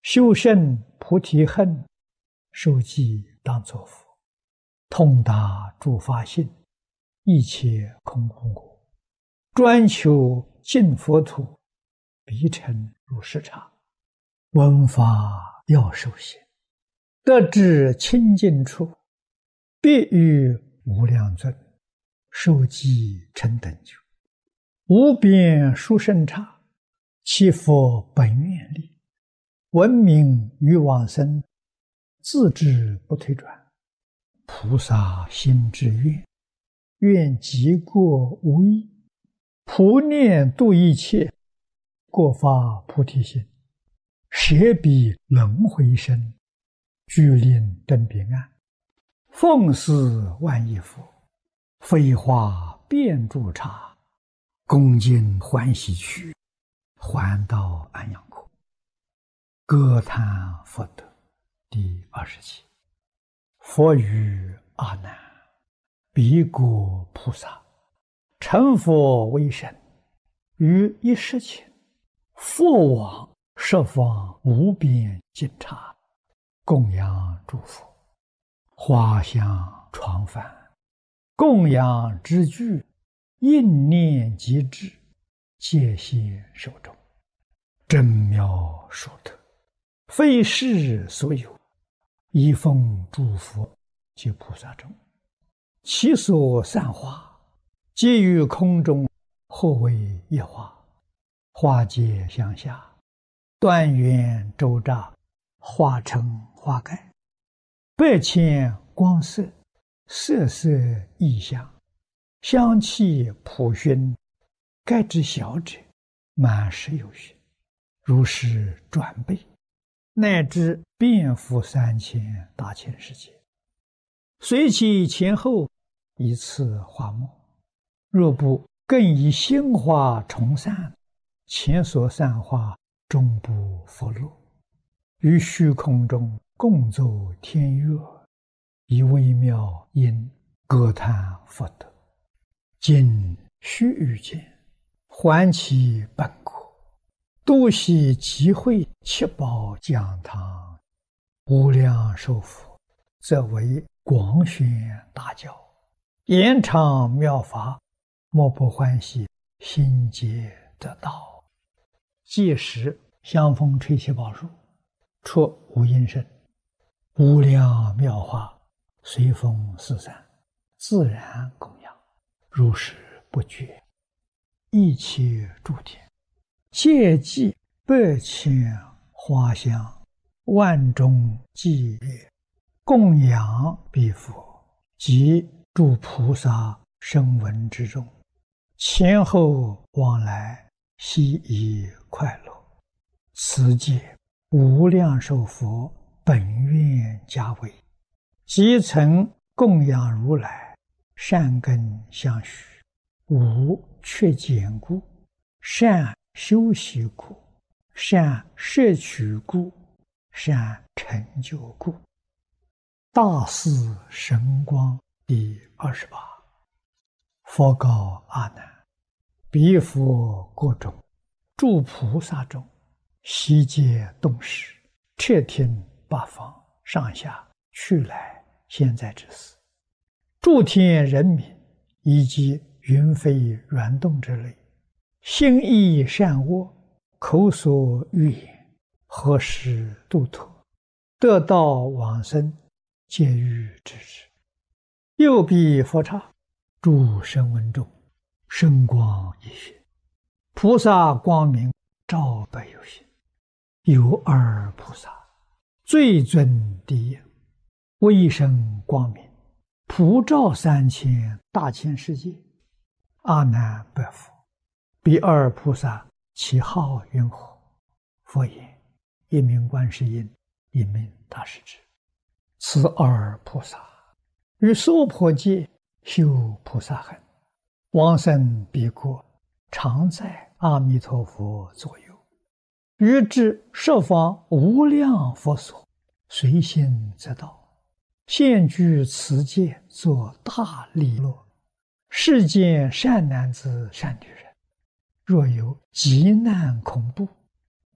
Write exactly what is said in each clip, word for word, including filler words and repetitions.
修圣菩提恨，受记当作佛，通达诸法性，一切空空果，专求净佛土，必成如是刹。闻法要受行，得至清净处，必遇无量尊，受记成等觉，无边殊胜刹，其佛本愿力。闻名于往生，自知不退转。菩萨心之愿，愿极过无异。普念度一切，过发菩提心，舍彼轮回身，具令登彼岸。奉事万亿佛，飞花遍诸刹，恭敬欢喜去，还到安阳国。歌叹佛德第二十七。佛语阿难：彼国菩萨成佛为身，于一时前，佛往十方无边尽刹，供养诸佛，花香床幡，供养之具，应念即至，戒心受众，真妙殊特，非世所有，以奉诸佛及菩萨众，其所散花，皆于空中，或为一花，花皆相下，端圆周匝，化成花盖，百千光色，色色异香，香气普熏，盖之小者，满十有余，如是转倍，乃至遍覆三千大千世界，随其前后，以次花末。若不更以心花重散，前所散花终不复落。于虚空中共奏天乐，以微妙音歌叹佛德。今须臾间，还其本国，多悉集会七宝讲堂，无量寿佛，则为广宣大教，延长妙法，莫不欢喜，心皆得道。届时香风吹七宝树，出无音声，无量妙法随风四散，自然供养，如是不绝。一切诸天皆祭百千花香，万众伎乐，供养彼佛及诸菩萨声闻之众，前后往来，悉以快乐。此界无量寿佛本愿家为，即曾供养如来，善根相续，无缺减故，善修习故，善摄取故，善成就故。大士神光第二十八。佛告阿难：彼佛国中，诸菩萨中，悉皆动识，彻听八方上下去来现在之事，诸天人民以及云飞软动之类，心意善恶，口所欲言，何时度脱，得道往生，皆欲知之。右彼佛刹，诸声闻众，声光一现，菩萨光明照百有心。有二菩萨，最尊第一，威声光明，普照三千大千世界。阿难白佛：彼二菩萨其号云何？佛言：一名观世音，一名大势至。此二菩萨于娑婆界修菩萨行，往生彼国，常在阿弥陀佛左右，于至十方无量佛所，随心则到，现居此界，作大利乐。世间善男子善女人，若有急难恐怖，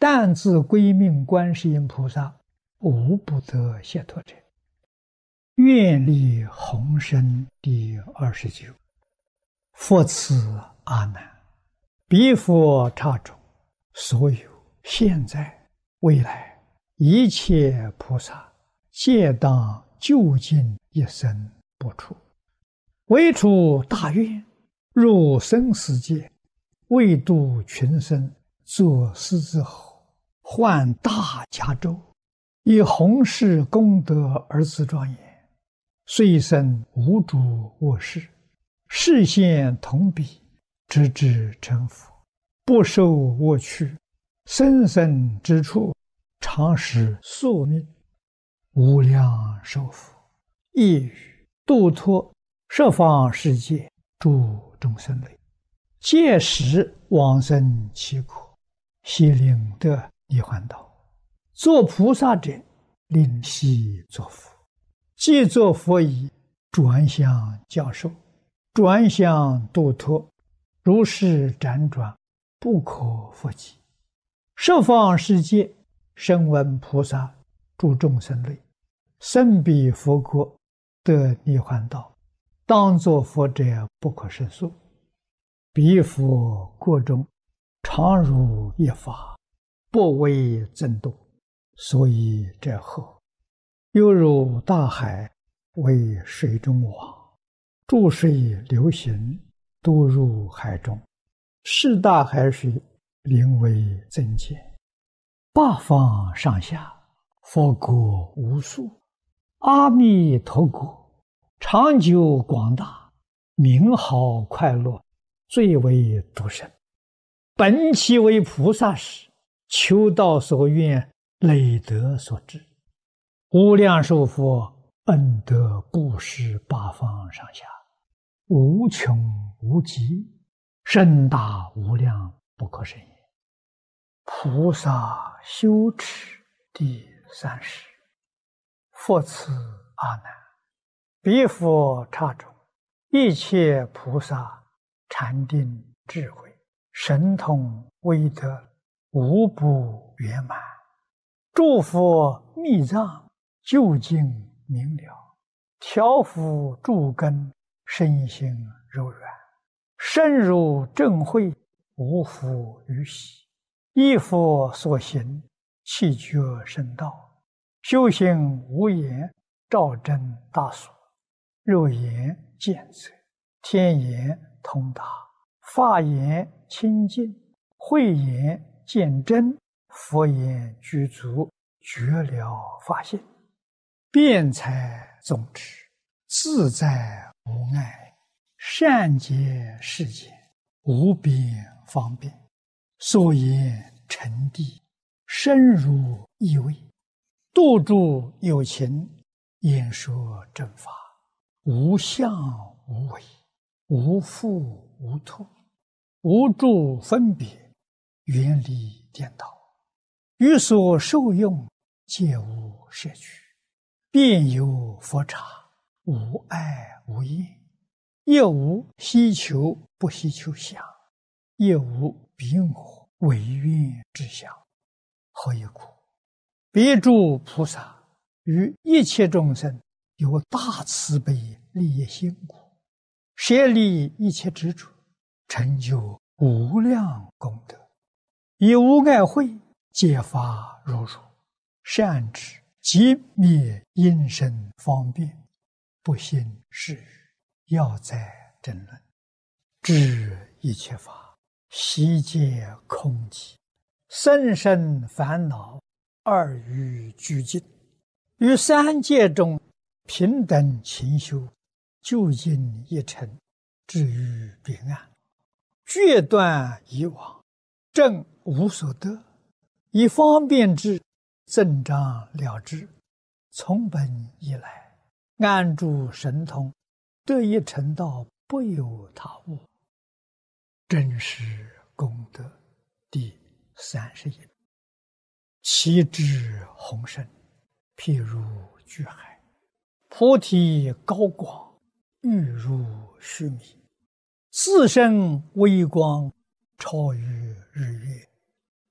但自归命观世音菩萨，无不得解脱者。愿力宏深第二十九。复次阿难，彼佛刹中，所有现在未来一切菩萨，皆当究竟一生不出，唯除大愿，入生死界，为度群生，作狮子吼，唤大迦州，以弘誓功德而自庄严，遂生无诸恶事，示现同彼，直至成佛，不受恶趣，生生之处，常使宿命，无量寿福，亦语度脱十方世界诸众生类，届时往生其国，悉令得涅槃道。作菩萨者，令悉作佛。既作佛已，转向教授，转向度脱，如是辗转，不可复及。十方世界，声闻菩萨诸众生类，生彼佛国，得涅槃道，当作佛者不可胜数。彼佛国中，常如一法，不为增度，所以者后，犹如大海为水中网，注水流行，都入海中，是大海水灵为增减。八方上下，佛国无数，阿弥陀国长久广大，名好快乐，最为独生。本其为菩萨时，求道所愿，累德所致，无量寿佛恩德布施八方上下，无穷无极，深大无量，不可胜也。菩萨修持第三十。复次阿难，彼佛刹中，一切菩萨禅定智慧神通威德，无不圆满。诸佛密藏究竟明了，调伏诸根，身心柔软，深入正慧，无复于喜。依佛所行，气觉深道，修行无言，照真大所，肉眼见则，天眼通达，法眼清净，慧眼见真，佛眼具足，觉了法性，辩才总持，自在无碍，善解世间，无边方便，所言沉地，深入意味，度诸有情，演说正法，无相无为，无复无脱，无诸分别，远离颠倒，于所受用，皆无摄取，遍有佛刹，无碍无厌，亦无希求不希求相，亦无彼我违愿之相。何以故？彼诸菩萨于一切众生有大慈悲利益心故，舍离一切执着，成就无量功德，以无碍慧解发如如，善知即灭因身方便，不信是语，要在争论，知一切法悉皆空寂，生生烦恼二于俱尽，于三界中平等勤修，究竟一尘，至于彼岸，决断以往，正无所得，以方便之，增长了之，从本以来，安住神通，得以成道，不有他物。真实功德第三十一。其智宏深，譬如巨海，菩提高广，欲如须弥，自身微光，超于日月，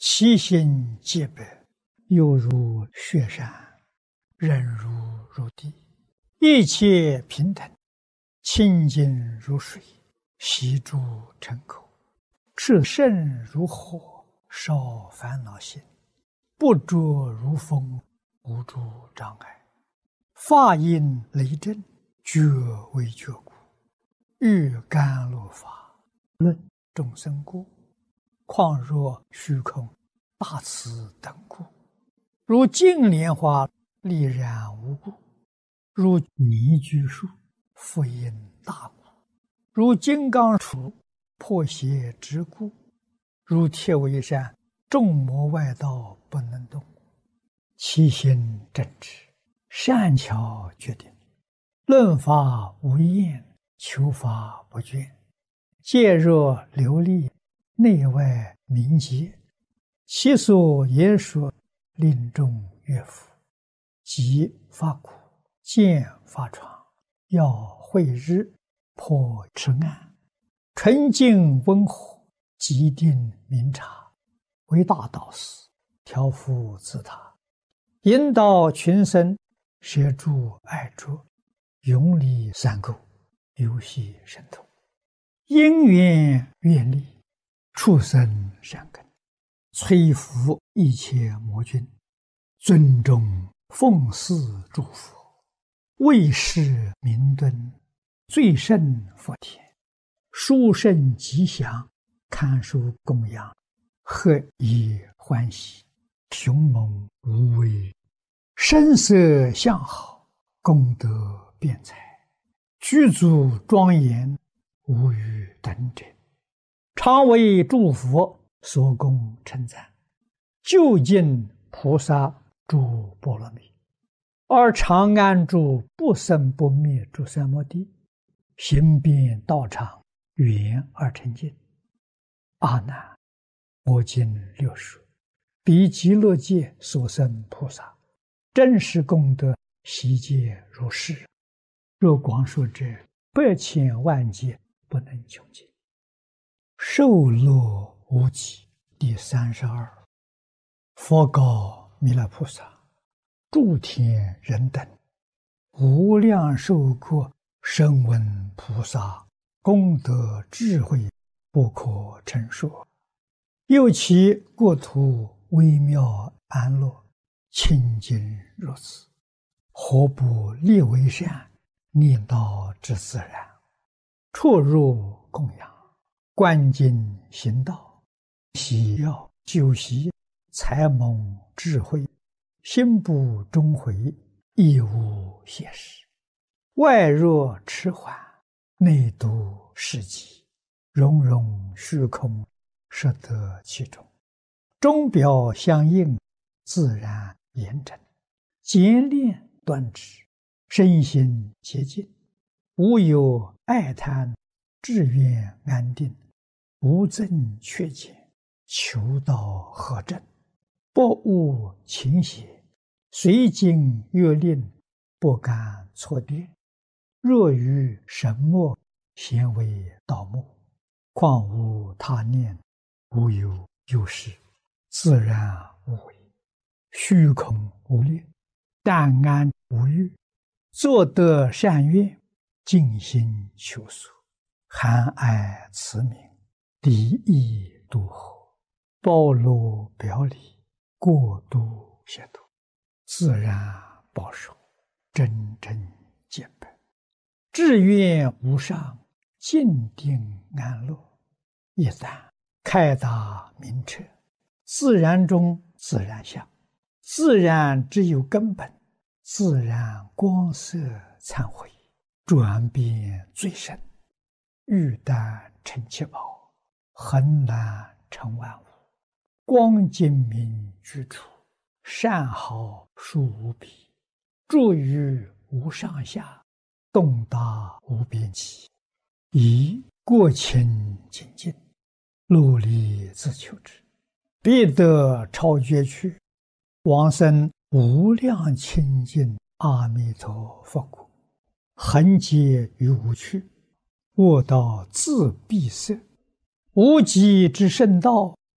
其心洁白，犹如雪山，忍辱如地，一切平等，清净如水，悉诸尘口，炽盛如火，少烦恼心，不着如风，无诸障碍，法音雷震，觉为觉故，欲甘露法，论众生故，况若虚空大慈等故，如净莲花丽然无故，如泥居树复因大故，如金刚杵破邪之故，如铁围山众魔外道不能动，其心正直，善巧决定，论法无厌，求法不倦，戒若流利，内外明洁，其所言说，令众悦服，即发苦，见发疮，要慧日，破痴暗，纯净温和，极定明察，为大导师，调伏自他，引导群生，摄诸爱着，永离三垢，游戏神通，因缘愿力，畜生善根，摧伏一切魔君，尊重奉祀诸佛，为世明敦，最胜佛田，殊胜吉祥，堪受供养，何以欢喜，雄猛无畏，声色相好，功德辩才，具足庄严，无与等者，常为诸佛所供称赞，究竟菩萨诸波罗蜜，而常安住不生不灭诸三摩地，行遍道场，圆而成净。阿难，我今六说，彼极乐界所生菩萨，真实功德悉皆如是。若光说者，百千万劫不能穷尽。受乐无极。第三十二，佛告弥勒菩萨：诸天人等，无量寿国声闻菩萨功德智慧不可称说，又其国土微妙安乐，清净如此，何不立为善，念道之自然，出入供养，观经行道，喜要修习，才蒙智慧，心不终回，亦无邪事，外若迟缓，内度世极，融融虚空，摄得其中，钟表相应，自然严整，简练端直，身心洁净，无有爱贪，志愿安定，无增缺减，求道合正，不误情邪，随经阅令，不敢错跌，若于神墨，咸为盗墓，况无他念，无有有事，自然无为，虚空无力，淡安无欲，作得善愿，尽心求索，含爱慈悯，离意度合，包罗表里，过度协度，自然保守，真正见本，志愿无上，静定安乐，一旦开达明彻，自然中自然相，自然只有根本，自然光色忏悔，转变最深，欲但成七宝，恒难成万物，光精明居处，善好殊无比，住于无上下，动达无边际，以过清净净，努力自求之，必得超绝去，往生无量清净阿弥陀佛国，恒劫于无趣，卧道自闭塞，无极之圣道，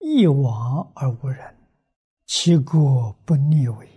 一往而无人，其国不逆违。